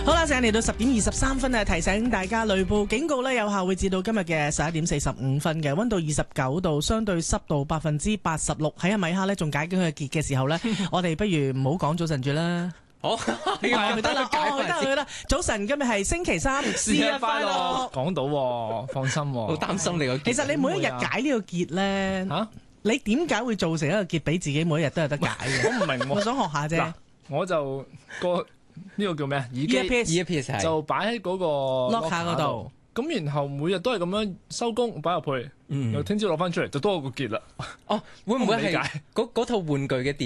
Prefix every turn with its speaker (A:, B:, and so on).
A: 好啦，時間嚟到10:23啊，提醒大家雷暴警告咧有效會至到今日嘅11:45嘅，溫度29度，相對濕度86%。喺阿米哈咧仲解緊佢嘅結嘅時候咧，我哋不如唔好講早晨住啦。
B: 好，
A: 得啦。早晨，今日係星期三，
B: 生日快樂。
C: 講到喎，放心喎。
B: 好擔心你個結。
A: 其實你每一日解呢個結咧，你點解會造成一個結俾自己每一日都有得解嘅？
C: 我唔明喎。
A: 我想學下啫。
C: 我就呢個叫咩啊？耳機
B: earpiece
C: 就擺喺嗰個
A: lock 下嗰度。
C: 咁然後每日都係咁樣收工擺入去，又聽朝攞翻出嚟，就多個結啦。
B: 哦，會唔會係嗰套玩具嘅電